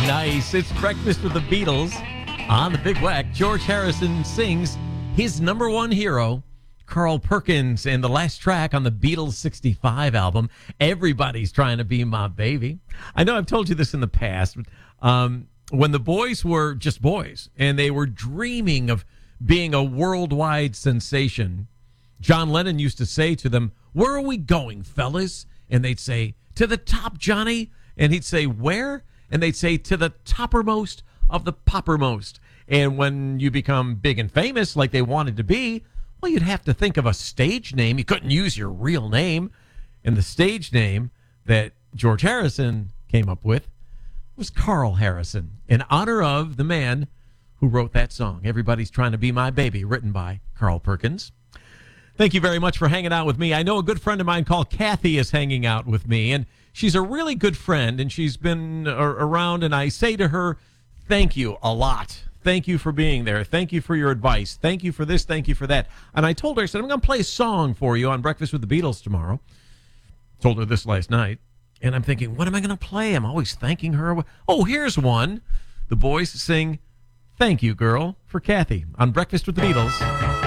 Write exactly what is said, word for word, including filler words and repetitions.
Nice. It's Breakfast with the Beatles on the Big Wack. George Harrison sings his number one hero, Carl Perkins, and the last track on the Beatles sixty-five album, Everybody's Trying to Be My Baby. I know I've told you this in the past. But, um, when the boys were just boys and they were dreaming of being a worldwide sensation, John Lennon used to say to them, "Where are we going, fellas?" And they'd say, "To the top, Johnny." And he'd say, "Where?" And they'd say, "To the toppermost of the poppermost." And when you become big and famous like they wanted to be, well, you'd have to think of a stage name. You couldn't use your real name. And the stage name that George Harrison came up with was Carl Harrison, in honor of the man who wrote that song, Everybody's Trying to Be My Baby, written by Carl Perkins. Thank you very much for hanging out with me. I know a good friend of mine called Kathy is hanging out with me, and she's a really good friend, and she's been around, and I say to her, thank you a lot. Thank you for being there. Thank you for your advice. Thank you for this. Thank you for that. And I told her, I said, I'm going to play a song for you on Breakfast with the Beatles tomorrow. Told her this last night. And I'm thinking, what am I going to play? I'm always thanking her. Oh, here's one. The boys sing, "Thank You, Girl," for Kathy on Breakfast with the Beatles.